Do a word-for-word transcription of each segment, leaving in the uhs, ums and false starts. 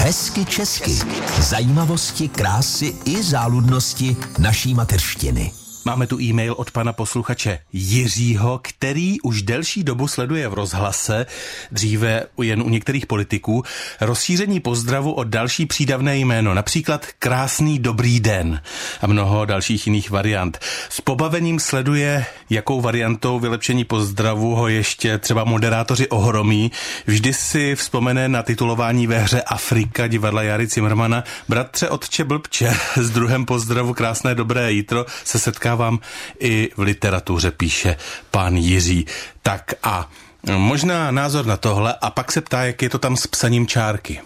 Hezky česky. Zajímavosti, krásy i záludnosti naší mateřštiny. Máme tu e-mail od pana posluchače Jiřího, který už delší dobu sleduje v rozhlase, dříve jen u některých politiků, rozšíření pozdravu o další přídavné jméno, například krásný dobrý den a mnoho dalších jiných variant. S pobavením sleduje, jakou variantou vylepšení pozdravu ho ještě třeba moderátoři ohromí. Vždy si vzpomene na titulování ve hře Afrika divadla Jary Cimrmana. Bratře, otče, blbče, s druhem pozdravu krásné dobré jítro se setká vám i v literatuře, píše pán Jiří. Tak a možná názor na tohle a pak se ptá, jak je to tam s psaním čárky.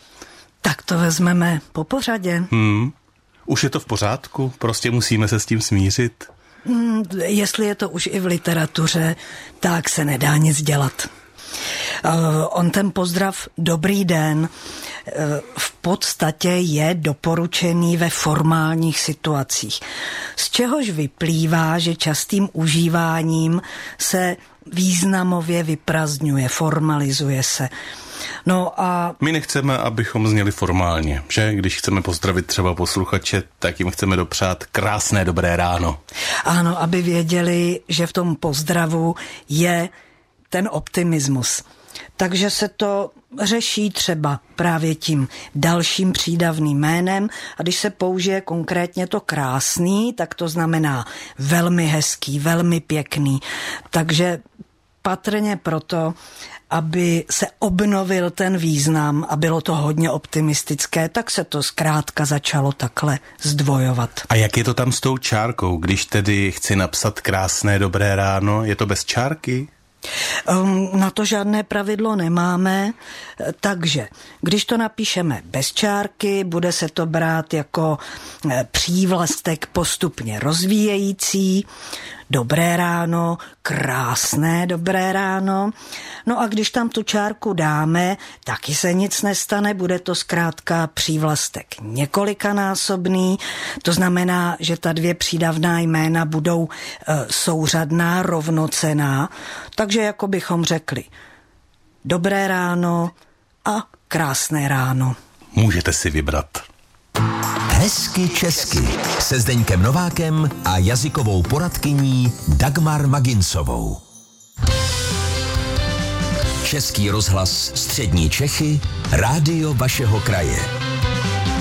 Tak to vezmeme po pořadě. Hmm. Už je to v pořádku? Prostě musíme se s tím smířit? Hmm, jestli je to už i v literatuře, tak se nedá nic dělat. Uh, on ten pozdrav dobrý den uh, v podstatě je doporučený ve formálních situacích, z čehož vyplývá, že častým užíváním se významově vyprazdňuje, formalizuje se. No a... My nechceme, abychom zněli formálně, že? Když chceme pozdravit třeba posluchače, tak jim chceme dopřát krásné dobré ráno. Ano, aby věděli, že v tom pozdravu je ten optimismus. Takže se to řeší třeba právě tím dalším přídavným jménem a když se použije konkrétně to krásný, tak to znamená velmi hezký, velmi pěkný. Takže patrně proto, aby se obnovil ten význam a bylo to hodně optimistické, tak se to zkrátka začalo takhle zdvojovat. A jak je to tam s tou čárkou, když tedy chci napsat krásné dobré ráno, je to bez čárky? Na to žádné pravidlo nemáme, takže když to napíšeme bez čárky, bude se to brát jako přívlastek postupně rozvíjející, dobré ráno, krásné dobré ráno. No a když tam tu čárku dáme, taky se nic nestane, bude to zkrátka přívlastek několikanásobný, to znamená, že ta dvě přídavná jména budou e, souřadná, rovnocenná, takže jako bychom řekli dobré ráno a krásné ráno. Můžete si vybrat. Hezky česky se Zdeňkem Novákem a jazykovou poradkyní Dagmar Maginsovou. Český rozhlas Střední Čechy, rádio vašeho kraje.